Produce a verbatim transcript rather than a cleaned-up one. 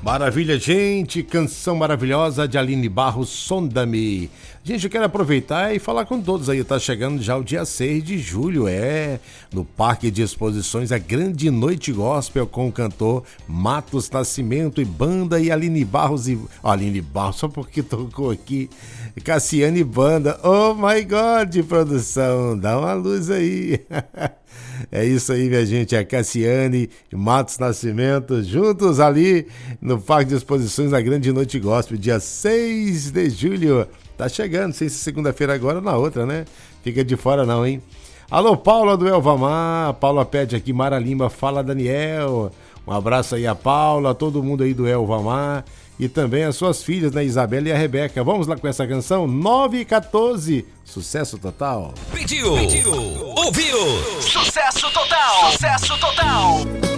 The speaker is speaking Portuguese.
Maravilha, gente, canção maravilhosa de Aline Barros, Sonda-me. Gente, eu quero aproveitar e falar com todos aí, tá chegando já o dia seis de julho, é, no Parque de Exposições, a grande noite gospel com o cantor Matos Nascimento e banda e Aline Barros e... Oh, Aline Barros, só porque tocou aqui, Cassiane Banda, oh my God, produção, dá uma luz aí. É isso aí, minha gente, a Cassiane e Matos Nascimento juntos ali no Parque de Exposições da Grande Noite Gospel, dia seis de julho. Tá chegando, não sei se segunda-feira agora ou na outra, né? Fica de fora não, hein? Alô, Paula do Elvamar, a Paula pede aqui, Mara Lima, fala Daniel. Um abraço aí a Paula, a todo mundo aí do Elvamar e também as suas filhas, né, Isabela e a Rebeca. Vamos lá com essa canção, nove e quatorze, sucesso total. Pediu, Pediu. ouviu, sucesso total, sucesso total.